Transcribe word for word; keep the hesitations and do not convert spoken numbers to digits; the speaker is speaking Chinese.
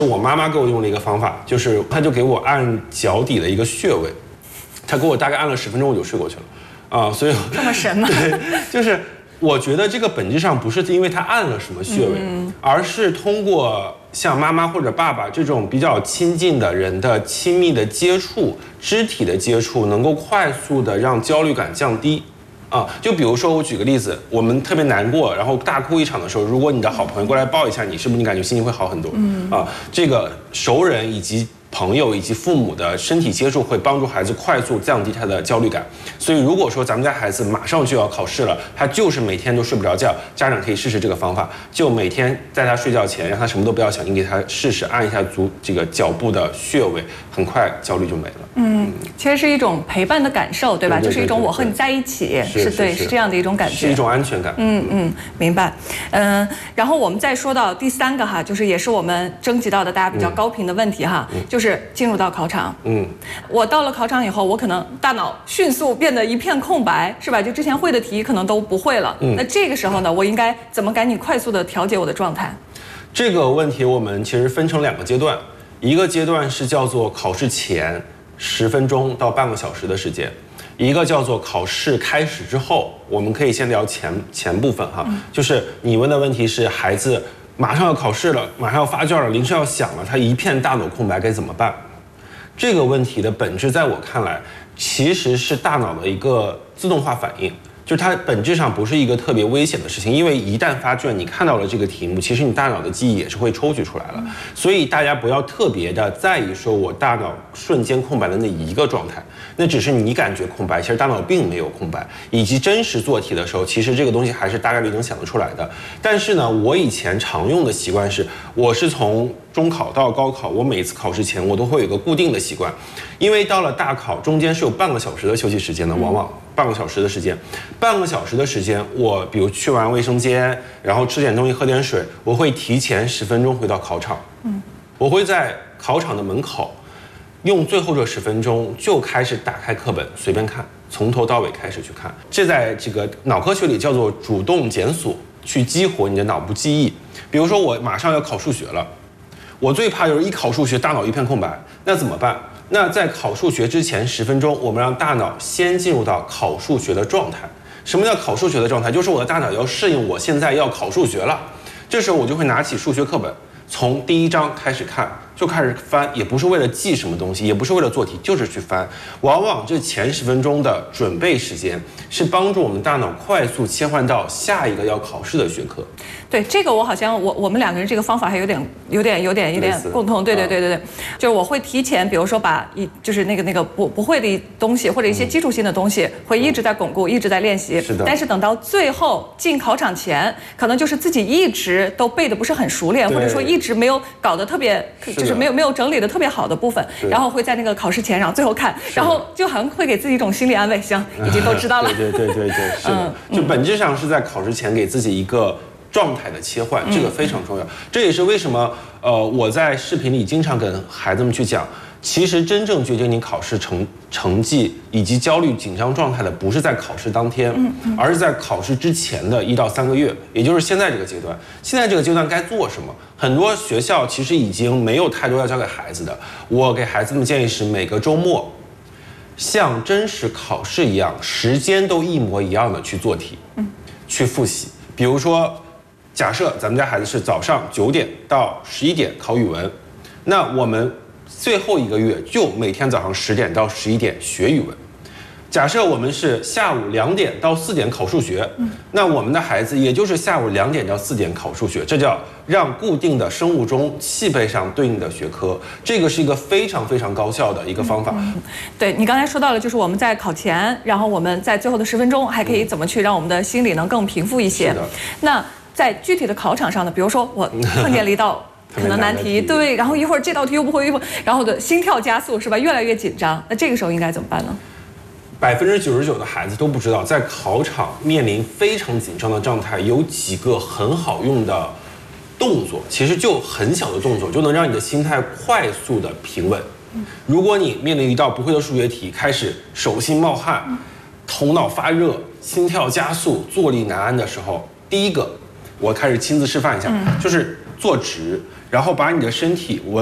我妈妈给我用了一个方法，就是她就给我按脚底的一个穴位，她给我大概按了十分钟，我就睡过去了，啊、呃，所以这么神吗？ 对，就是我觉得这个本质上不是因为她按了什么穴位，嗯、而是通过像妈妈或者爸爸这种比较亲近的人的亲密的接触、肢体的接触，能够快速的让焦虑感降低。啊，就比如说我举个例子，我们特别难过，然后大哭一场的时候，如果你的好朋友过来抱一下你，是不是你感觉心情会好很多？嗯啊，这个熟人以及朋友以及父母的身体接触会帮助孩子快速降低他的焦虑感。所以如果说咱们家孩子马上就要考试了，他就是每天都睡不着觉，家长可以试试这个方法，就每天在他睡觉前让他什么都不要想，你给他试试按一下足这个脚部的穴位，很快焦虑就没了。 嗯，其实是一种陪伴的感受，对吧？ 对对对对对， 就是一种我和你在一起，是对，是这样的一种感觉， 是一种安全感。 嗯嗯，明白。嗯，然后我们再说到第三个哈，就是也是我们征集到的大家比较高频的问题哈，嗯、就是进入到考场。嗯，我到了考场以后，我可能大脑迅速变得一片空白，是吧？就之前会的题可能都不会了。嗯，那这个时候呢，我应该怎么赶紧快速的调节我的状态？ 这个问题我们其实分成两个阶段，一个阶段是叫做考试前十分钟到半个小时的时间，一个叫做考试开始之后。我们可以先聊前前部分哈，嗯、就是你问的问题是孩子马上要考试了，马上要发卷了，铃声要响了，他一片大脑空白该怎么办？这个问题的本质在我看来其实是大脑的一个自动化反应，就它本质上不是一个特别危险的事情，因为一旦发卷你看到了这个题目，其实你大脑的记忆也是会抽取出来了，所以大家不要特别的在意说我大脑瞬间空白的那一个状态，那只是你感觉空白，其实大脑并没有空白，以及真实做题的时候，其实这个东西还是大概率能想得出来的。但是呢，我以前常用的习惯是，我是从中考到高考，我每次考试前我都会有一个固定的习惯，因为到了大考中间是有半个小时的休息时间的，往往半个小时的时间，半个小时的时间，我比如去完卫生间，然后吃点东西，喝点水，我会提前十分钟回到考场，嗯，我会在考场的门口，用最后这十分钟就开始打开课本随便看，从头到尾开始去看，这在这个脑科学里叫做主动检索，去激活你的脑部记忆。比如说我马上要考数学了。我最怕就是一考数学大脑一片空白，那怎么办？那在考数学之前十分钟，我们让大脑先进入到考数学的状态。什么叫考数学的状态？就是我的大脑要适应我现在要考数学了。这时候我就会拿起数学课本，从第一章开始看，就开始翻，也不是为了记什么东西，也不是为了做题，就是去翻。往往这前十分钟的准备时间是帮助我们大脑快速切换到下一个要考试的学科。 对，这个我好像我我们两个人这个方法还有点有点有点有点共同。对对对对对，就是我会提前，比如说把一就是那个那个不不会的东西或者一些基础性的东西，会一直在巩固，一直在练习。 是的。 但是等到最后进考场前，可能就是自己一直都背的不是很熟练，或者说一直没有搞得特别，就是没有没有整理的特别好的部分，然后会在那个考试前，然后最后看，然后就好像会给自己一种心理安慰，行，已经都知道了。 对对对对对，是的，嗯、就本质上是在考试前给自己一个状态的切换，这个非常重要。嗯、这也是为什么呃我在视频里经常跟孩子们去讲，其实真正决定你考试成成绩以及焦虑紧张状态的，不是在考试当天，嗯嗯、而是在考试之前的一到三个月，也就是现在这个阶段。现在这个阶段该做什么？很多学校其实已经没有太多要教给孩子的。我给孩子们建议是，每个周末像真实考试一样，时间都一模一样的去做题，嗯、去复习。比如说，假设咱们家孩子是早上九点到十一点考语文，那我们最后一个月就每天早上十点到十一点学语文。假设我们是下午两点到四点考数学，嗯、那我们的孩子也就是下午两点到四点考数学，这叫让固定的生物钟契配上对应的学科，这个是一个非常非常高效的一个方法。嗯嗯、 对，你刚才说到了，就是我们在考前，然后我们在最后的十分钟还可以怎么去让我们的心理能更平复一些。 是的。 那在具体的考场上呢，比如说我碰见了一道可能难题，对，然后一会儿这道题又不会，一会儿，然后我的心跳加速，是吧？越来越紧张，那这个时候应该怎么办呢？ 百分之九十九的孩子都不知道，在考场面临非常紧张的状态，有几个很好用的动作，其实就很小的动作，就能让你的心态快速的平稳。如果你面临一道不会的数学题，开始手心冒汗、头脑发热、心跳加速、坐立难安的时候，第一个，我开始亲自示范一下，就是坐直， 然后把你的身体